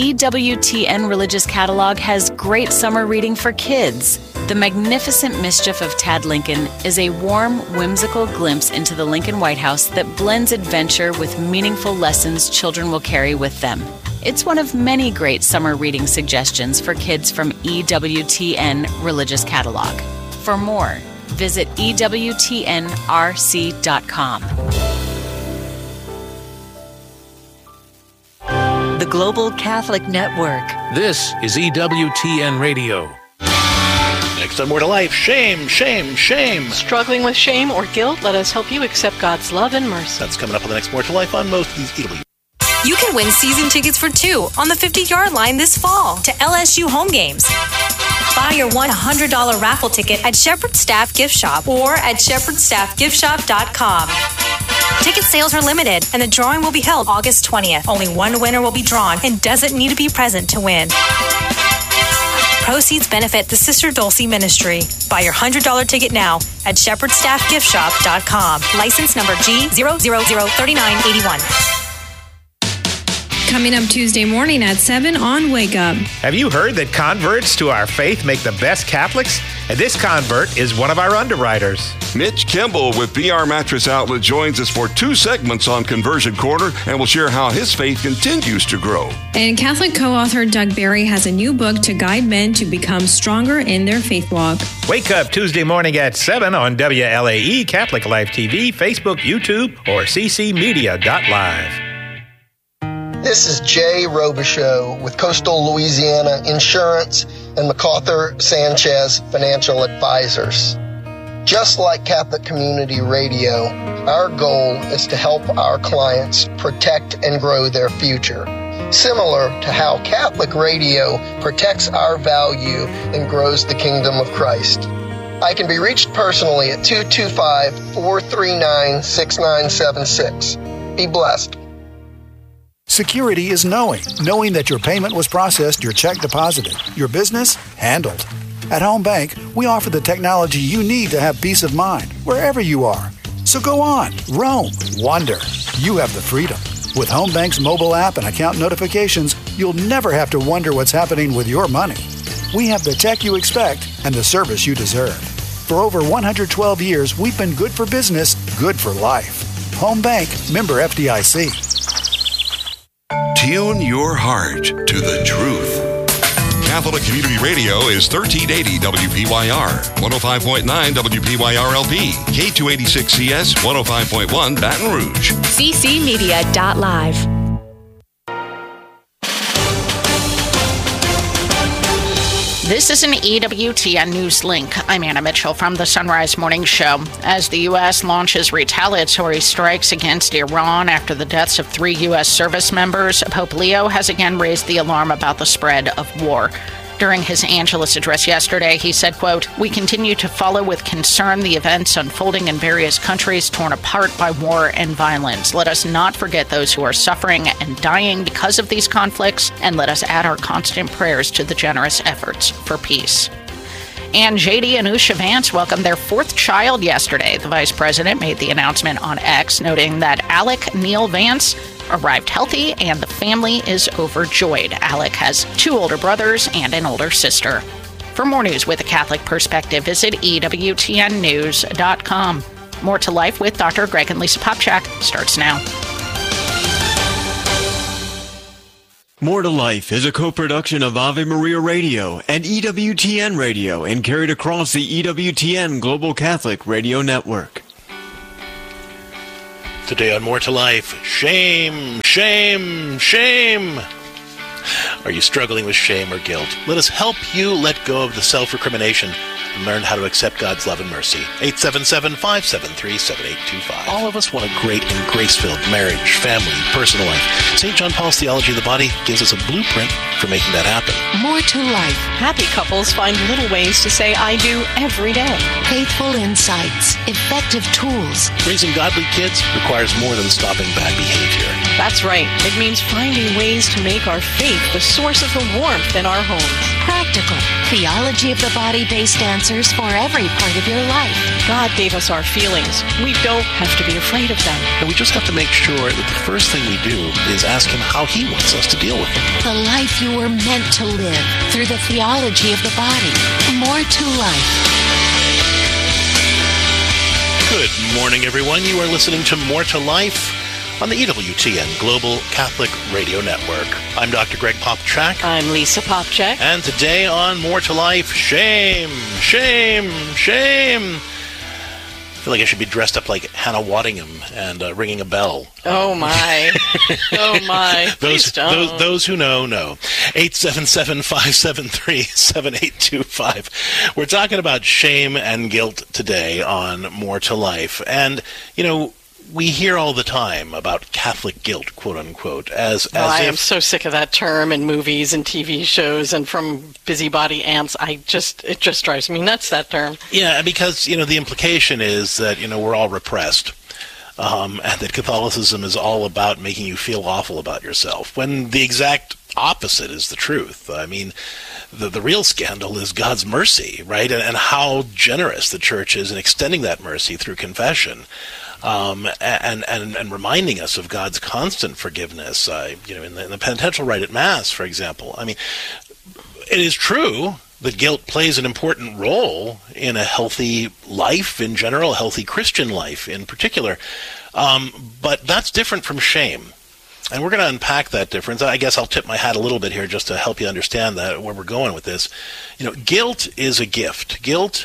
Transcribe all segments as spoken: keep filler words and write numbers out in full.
E W T N Religious Catalog has great summer reading for kids. The Magnificent Mischief of Tad Lincoln is a warm, whimsical glimpse into the Lincoln White House that blends adventure with meaningful lessons children will carry with them. It's one of many great summer reading suggestions for kids from E W T N Religious Catalog. For more, visit E W T N R C dot com. The Global Catholic Network. This is E W T N Radio. Next on More to Life, shame, shame, shame. Struggling with shame or guilt? Let us help you accept God's love and mercy. That's coming up on the next More to Life on most of these E W. You can win season tickets for two on the fifty-yard line this fall to L S U home games. Buy your one hundred dollars raffle ticket at Shepherd Staff Gift Shop or at shepherd staff gift shop dot com. Ticket sales are limited, and the drawing will be held August twentieth. Only one winner will be drawn and doesn't need to be present to win. Proceeds benefit the Sister Dulcie Ministry. Buy your one hundred dollars ticket now at shepherd staff gift shop dot com. License number G zero zero zero three nine eight one. Coming up Tuesday morning at seven on Wake Up. Have you heard that converts to our faith make the best Catholics? And this convert is one of our underwriters. Mitch Kimball with B R Mattress Outlet joins us for two segments on Conversion Corner and will share how his faith continues to grow. And Catholic co-author Doug Barry has a new book to guide men to become stronger in their faith walk. Wake Up Tuesday morning at seven on W L A E, Catholic Life T V, Facebook, YouTube, or c c media dot live. This is Jay Robichaux with Coastal Louisiana Insurance and MacArthur Sanchez Financial Advisors. Just like Catholic Community Radio, our goal is to help our clients protect and grow their future, similar to how Catholic Radio protects our value and grows the kingdom of Christ. I can be reached personally at two two five, four three nine, six nine seven six. Be blessed. Security is knowing. Knowing that your payment was processed, your check deposited, your business handled. At Home Bank, we offer the technology you need to have peace of mind wherever you are. So go on, roam, wander. You have the freedom. With Home Bank's mobile app and account notifications, you'll never have to wonder what's happening with your money. We have the tech you expect and the service you deserve. For over one hundred twelve years, we've been good for business, good for life. Home Bank, member F D I C. Tune your heart to the truth. Catholic Community Radio is thirteen eighty W P Y R, one oh five point nine W P Y R L P, K two eighty-six C S, one oh five point one Baton Rouge. c c media dot live. This is an E W T N News Link. I'm Anna Mitchell from the Sunrise Morning Show. As the U S launches retaliatory strikes against Iran after the deaths of three U S service members, Pope Leo has again raised the alarm about the spread of war. During his Angelus address yesterday, he said, quote, "We continue to follow with concern the events unfolding in various countries torn apart by war and violence. Let us not forget those who are suffering and dying because of these conflicts, and let us add our constant prayers to the generous efforts for peace." And J D and Usha Vance welcomed their fourth child yesterday. The vice president made the announcement on X, noting that Alec Neil Vance arrived healthy and the family is overjoyed. Alec has two older brothers and an older sister. For more news with a Catholic perspective, visit E W T N news dot com. More to Life with Doctor Greg and Lisa Popchak starts now. More to Life is a co-production of Ave Maria Radio and E W T N Radio and carried across the E W T N Global Catholic Radio Network. Today on More to Life, shame, shame, shame. Are you struggling with shame or guilt? Let us help you let go of the self-recrimination and learn how to accept God's love and mercy. eight seven seven, five seven three, seven eight two five. All of us want a great and grace-filled marriage, family, personal life. Saint John Paul's Theology of the Body gives us a blueprint for making that happen. More to Life. Happy couples find little ways to say I do every day. Faithful insights. Effective tools. Raising godly kids requires more than stopping bad behavior. That's right. It means finding ways to make our faith the source of the warmth in our homes. Practical. Theology of the Body-based answers answers for every part of your life. God gave us our feelings. We don't have to be afraid of them. And we just have to make sure that the first thing we do is ask him how he wants us to deal with them. The life you were meant to live through the theology of the body. More to life. Good morning, everyone. You are listening to More to Life on the E W T N Global Catholic Radio Network. I'm Doctor Greg Popchak. I'm Lisa Popchak. And today on More to Life, shame, shame, shame. I feel like I should be dressed up like Hannah Waddingham and uh, ringing a bell. Oh, my. Oh, my. those, Please don't. those, those who know, know. eight seven seven, five seven three, seven eight two five. We're talking about shame and guilt today on More to Life. And, you know, we hear all the time about Catholic guilt, quote unquote, as, as well, I if... am so sick of that term in movies and T V shows and from busybody ants. I just, it just drives me nuts, that term. Yeah, because, you know, the implication is that, you know, we're all repressed. Um, and that Catholicism is all about making you feel awful about yourself, when the exact opposite is the truth. I mean, the the real scandal is God's mercy, right? And, and how generous the Church is in extending that mercy through confession. Um, and, and, and reminding us of God's constant forgiveness, uh, you know, in the, in the penitential rite at Mass, for example. I mean, it is true that guilt plays an important role in a healthy life in general, a healthy Christian life in particular. Um, but that's different from shame. And we're going to unpack that difference. I guess I'll tip my hat a little bit here just to help you understand that, where we're going with this. You know, guilt is a gift. Guilt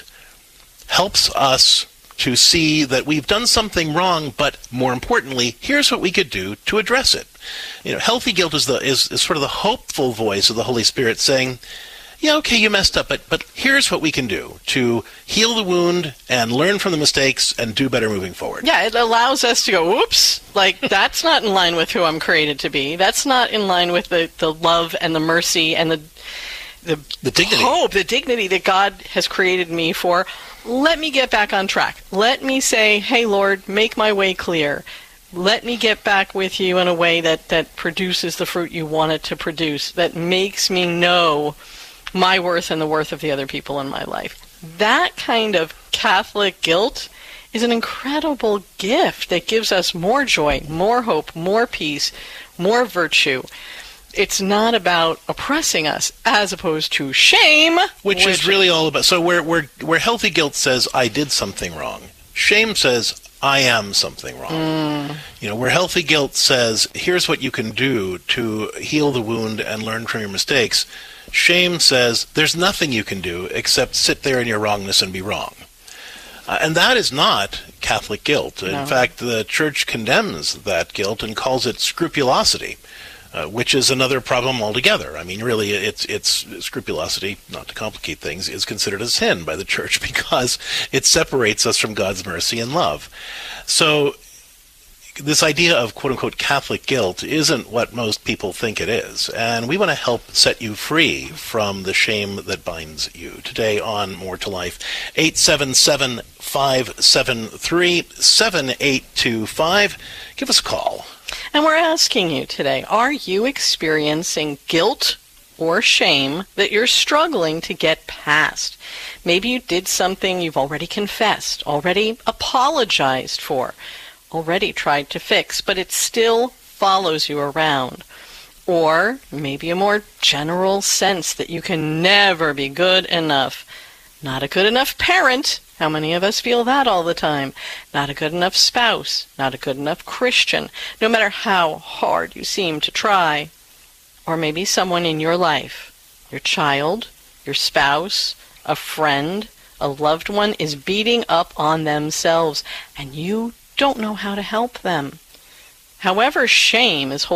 helps us to see that we've done something wrong, but more importantly, here's what we could do to address it. You know, healthy guilt is the is, is sort of the hopeful voice of the Holy Spirit saying, yeah, okay, you messed up, but but here's what we can do to heal the wound and learn from the mistakes and do better moving forward. Yeah, it allows us to go, whoops, like that's not in line with who I'm created to be. That's not in line with the, the love and the mercy and the the, the dignity. hope, the dignity that God has created me for. Let me get back on track. Let me say, hey, Lord, make my way clear. Let me get back with you in a way that, that produces the fruit you want it to produce, that makes me know my worth and the worth of the other people in my life. That kind of Catholic guilt is an incredible gift that gives us more joy, more hope, more peace, more virtue. It's not about oppressing us, as opposed to shame, which, which is really all about. So where where where healthy guilt says I did something wrong, shame says I am something wrong. Mm. You know, where healthy guilt says here's what you can do to heal the wound and learn from your mistakes, shame says there's nothing you can do except sit there in your wrongness and be wrong. Uh, and that is not Catholic guilt. In No. fact, the Church condemns that guilt and calls it scrupulosity. Uh, which is another problem altogether. I mean, really, it's it's scrupulosity, not to complicate things, is considered a sin by the Church because it separates us from God's mercy and love. So this idea of quote-unquote Catholic guilt isn't what most people think it is, and we want to help set you free from the shame that binds you. Today on More to Life, eight seven seven, five seven three, seven eight two five. Give us a call. And we're asking you today, are you experiencing guilt or shame that you're struggling to get past? Maybe you did something you've already confessed, already apologized for, already tried to fix, but it still follows you around. Or maybe a more general sense that you can never be good enough. Not a good enough parent. How many of us feel that all the time? Not a good enough spouse. Not a good enough Christian. No matter how hard you seem to try. Or maybe someone in your life, your child, your spouse, a friend, a loved one is beating up on themselves, and you don't know how to help them. However, shame is holding